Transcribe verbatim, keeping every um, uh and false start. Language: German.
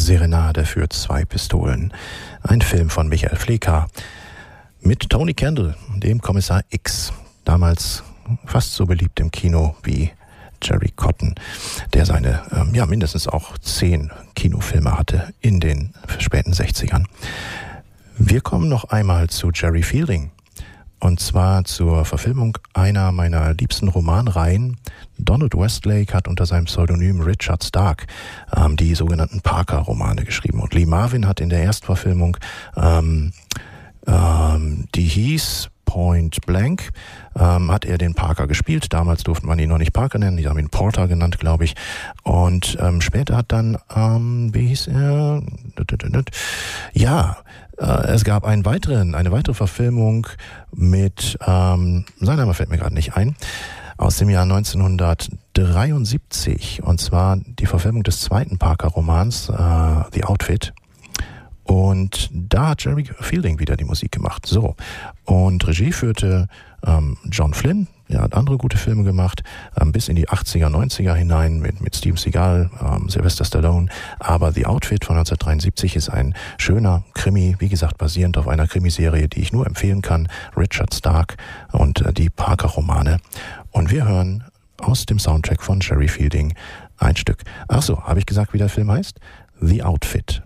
Serenade für zwei Pistolen. Ein Film von Michael Fleka mit Tony Kendall, dem Kommissar X. Damals fast so beliebt im Kino wie Jerry Cotton, der seine, ähm, ja, mindestens auch zehn Kinofilme hatte in den späten sechzigern. Wir kommen noch einmal zu Jerry Fielding. Und zwar zur Verfilmung einer meiner liebsten Romanreihen. Donald Westlake hat unter seinem Pseudonym Richard Stark ähm, die sogenannten Parker-Romane geschrieben. Und Lee Marvin hat in der Erstverfilmung, ähm, ähm, die hieß Point Blank, ähm, hat er den Parker gespielt. Damals durfte man ihn noch nicht Parker nennen, die haben ihn Porter genannt, glaube ich. Und ähm, später hat dann, ähm, wie hieß er? Ja, äh, es gab einen weiteren, eine weitere Verfilmung mit, ähm, sein Name fällt mir gerade nicht ein, aus dem Jahr neunzehnhundertdreiundsiebzig. Und zwar die Verfilmung des zweiten Parker-Romans, äh, The Outfit. Und da hat Jerry Fielding wieder die Musik gemacht. So. Und Regie führte ähm, John Flynn. Er hat andere gute Filme gemacht, ähm, bis in die achtziger, neunziger hinein mit, mit Steven Seagal, ähm, Sylvester Stallone. Aber The Outfit von neunzehnhundertdreiundsiebzig ist ein schöner Krimi, wie gesagt, basierend auf einer Krimiserie, die ich nur empfehlen kann. Richard Stark und äh, die Parker-Romane. Und wir hören aus dem Soundtrack von Jerry Fielding ein Stück. Ach so, habe ich gesagt, wie der Film heißt? The Outfit.